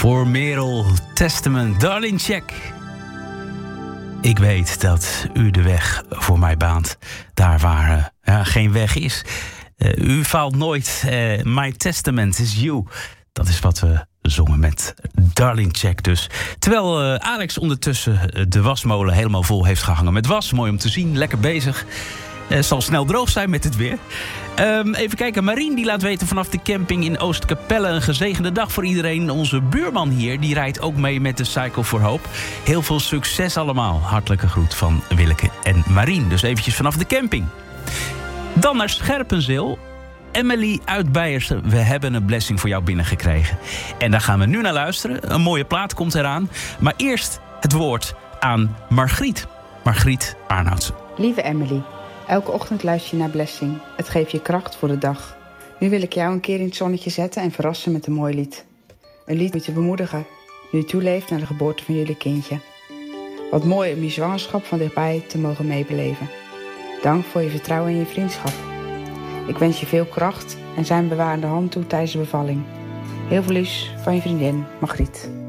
Voor Merel Testament, Darling Check. Ik weet dat u de weg voor mij baant. Daar waar geen weg is. U faalt nooit. My testament is you. Dat is wat we zongen met Darling Check dus. Terwijl Alex ondertussen de wasmolen helemaal vol heeft gehangen met was. Mooi om te zien, lekker bezig. Zal snel droog zijn met het weer. Even kijken, Marien die laat weten vanaf de camping in Oostkapelle. Een gezegende dag voor iedereen. Onze buurman hier, die rijdt ook mee met de Cycle for Hope. Heel veel succes allemaal. Hartelijke groet van Willeke en Marien. Dus eventjes vanaf de camping. Dan naar Scherpenzeel. Emily uit Beiersen, we hebben een blessing voor jou binnengekregen. En daar gaan we nu naar luisteren. Een mooie plaat komt eraan. Maar eerst het woord aan Margriet. Margriet Arnoudsen. Lieve Emily, elke ochtend luister je naar Blessing. Het geeft je kracht voor de dag. Nu wil ik jou een keer in het zonnetje zetten en verrassen met een mooi lied. Een lied om je te bemoedigen, nu je toeleeft naar de geboorte van jullie kindje. Wat mooi om je zwangerschap van dichtbij te mogen meebeleven. Dank voor je vertrouwen en je vriendschap. Ik wens je veel kracht en zijn bewarende hand toe tijdens de bevalling. Heel veel liefs van je vriendin Margriet.